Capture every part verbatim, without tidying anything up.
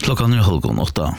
Klockan är halv åtta.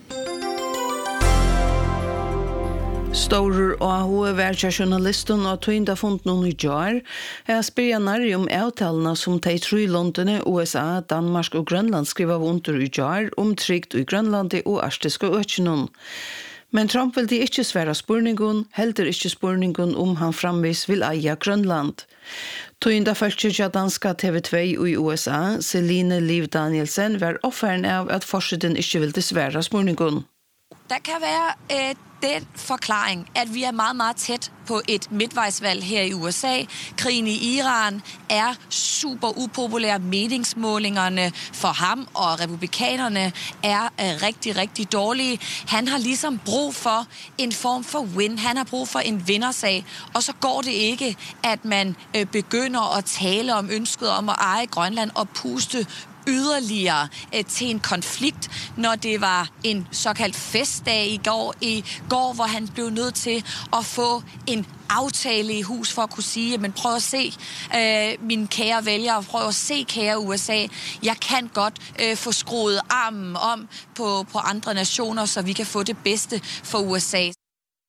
Storer og hovedverdsja journalisten og tøynda fond noen i jar er spyrja nærri om avtalene som de tre landene U S A, Danmark og Grønland skriver under i jar om trygt i Grønland og arktiske økjennom. Men Trump vil de ikke svære spurningen, heldur ikke spurningen om han framvis vil eie Grønland. Tøynda følger danska T V to i U S A, Celine Liv Danielsen, var offeren av at forsiden ikke vil svære spurningen. Der kan være øh, den forklaring, at vi er meget, meget tæt på et midtvejsvalg her i U S A. Krigen i Iran er super upopulær. Meningsmålingerne for ham og republikanerne er øh, rigtig, rigtig dårlige. Han har ligesom brug for en form for win. Han har brug for en vindersag. Og så går det ikke, at man øh, begynder at tale om ønsket om at eje Grønland og puste yderligere eh, til en konflikt, når det var en såkaldt festdag i går, i går, hvor han blev nødt til at få en aftale i hus for at kunne sige, men prøv at se, øh, mine kære vælgere, prøv at se, kære U S A, jeg kan godt øh, få skruet armen om på, på andre nationer, så vi kan få det bedste for U S A.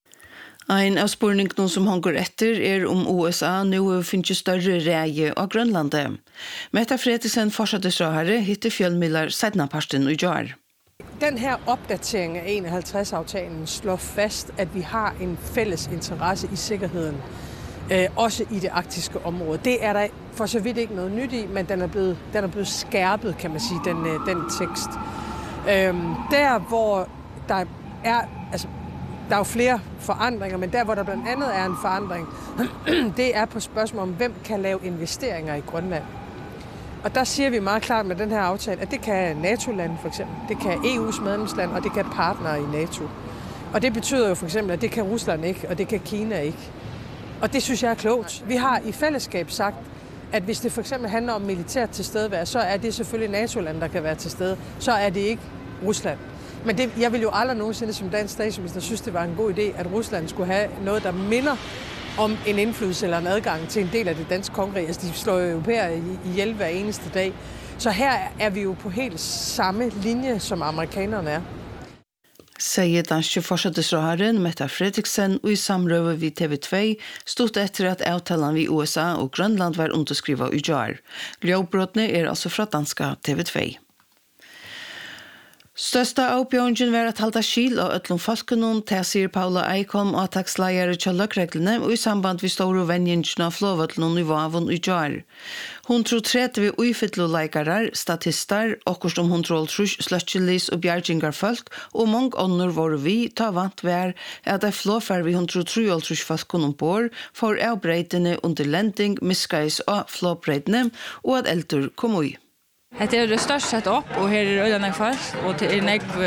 En av spurningene som han går etter er om U S A nå finner større reie av Grønlandet. Mette Fredriksen fortsattesrådherre hittir fjølmidler sednaparten i jar. Den her opdatering af enoghalvtreds-aftalen slår fast, at vi har en fælles interesse i sikkerheden, øh, også i det arktiske område. Det er der for så vidt ikke noget nyt i, men den er blevet, den er blevet skærpet, kan man sige, den, den tekst. Øhm, der, hvor der er... Altså, Der er jo flere forandringer, men der, hvor der blandt andet er en forandring, det er på spørgsmål om, hvem kan lave investeringer i Grønland. Og der siger vi meget klart med den her aftale, at det kan NATO-lande for eksempel, det kan E U's medlemsland, og det kan partnere i NATO. Og det betyder jo for eksempel, at det kan Rusland ikke, og det kan Kina ikke. Og det synes jeg er klogt. Vi har i fællesskab sagt, at hvis det for eksempel handler om militært tilstedeværelse, så er det selvfølgelig NATO-lande, der kan være til stede. Så er det ikke Rusland. Men det, jeg vil jo aldrig nogensinde som dansk statsminister synes, det var en god idé, at Rusland skulle have noget, der minder om en indflydelse eller en adgang til en del af det danske kongerige. Altså, de slår jo europæer ihjel hver eneste dag. Så her er vi jo på helt samme linje, som amerikanerne er. Sier danske fortsattesrådherren Mette Fredriksen, og i samrøve ved T V to stod etter at avtalen ved U S A og Grønland var underskrivet i jar. Ljøvbrottene er altså fra danska T V to. Størsta avbjørningen var at halda skil og øtlom folkenom, til sier Paula Eikom og taksleiere til løkreglene og i samband vi store vennjengene av flåvøtlom i vavun i jar. Hun tror tredje vi uifytlo-leikarar, statister, okkurst om hun tror trus, sløtjelis og bjergingarfolk, og mange ånder var vi ta vant vær at de flåfer vi hun tror truoltrus folkenom bor for avbreidene under lending, miskais og flåbreidene, og at eldur kom ui. Det er det største sett opp, og her er øyne folk, og det er nekv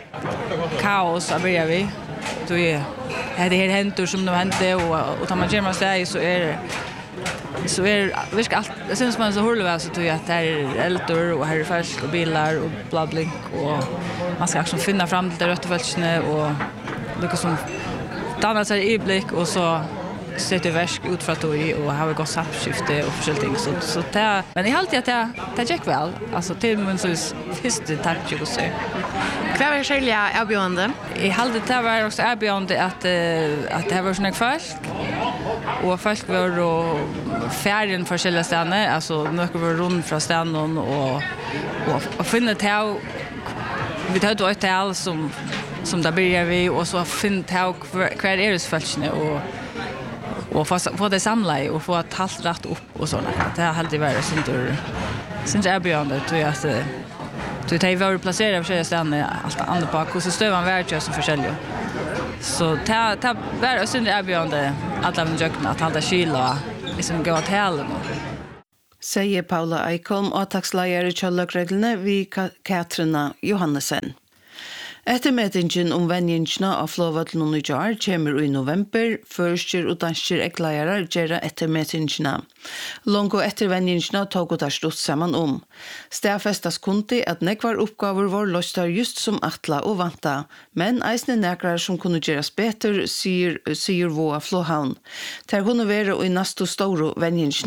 kaos å begynne vi. Det er her hentur som det hendte, og, og tar man kommer seg, så er så er virker alt, jeg synes man er så hurlig så tror jeg at det er eldur, og her er folk, og bilar, og bladlink, og man skal liksom finne fram til de røtte folkene, og lukke som dannet seg i blikk, og så sätter versk ut för att och har gått samskifte och forskjellige ting så så det men i alltid att det det gick väl alltså till men så första tack ju så. Kvar är själva erbjudande. I hade det var också erbjudande att att det var såna folk och folk var då färden för själva ställen alltså några var runt från ställen och och och finna det vi tar då ett tal som som där börjar vi och så finna det kvar är det folkene och och få få det samla och få att allt rätt upp och såna. Det har alltid varit sånt där. Sen är beyond det att att du tar över placera för sig ställen allt andra på hur så stövan värld så förskäljer. Så ta ta var sen är beyond att de jökna att hålla skilla liksom gå till hela. Säger Paula Eikom och taxleier i Kjelløkreglene vid Katrina Johannessen. Ettermetingen om vennjengene av flåvøtlene i jar kommer i november, førster og dansker ekleiere gjør ettermetingene. Longo etter vennjengene tog og der stått sammen om. Stedfestes kunde at nekvar oppgaver var løster just som atla og vanta, men eisne nekrar som kunne gjøres bedre, sier, sier våa flåhavn. Der kunne være i nesto store vennjengene.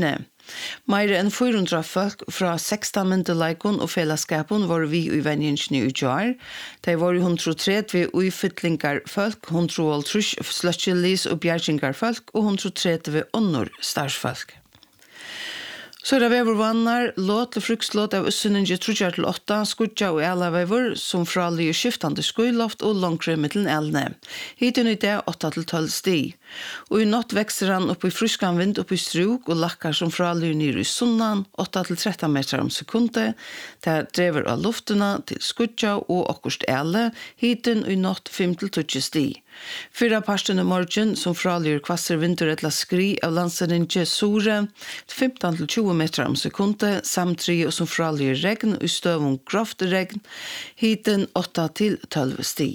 Mer enn fire hundre folk fra sexton myndeleikon og fellesskapen var vi i venjensni i jar. De var one hundred thirty i fytlingar folk, one hundred thirty sløtjelis og bjergingar folk og one hundred thirty åndor starsfolk. Så er det vevervannar, låt til frukslåt av Øsseninge trudjar til åtta, skudja og elavever, som fralige skiftande skuiloft og langre mittelen elne. Hiten i det åtta til tolv sti. Og i natt vekster han opp i fryskan vind opp i struk og lakkar som fralige nyr i sunnan, åtta til tretton meter om sekunde, der drever av luftena til skudja og okkurst ele, hiten i natt fem til tolv sti. Fyra parsten i morgen som fralige kvasser vinter etla skri av landsedinje Sore, femton til tjue meter om sekunde, samtri og som fralige regn og støvun groft regn, hiten åtta til tolv sti.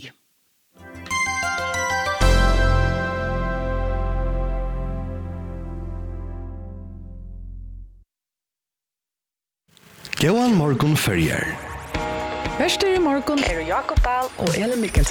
Gåan morgon färger. Värster i morgon är Jakob Dahl och Elin Mikkelsen.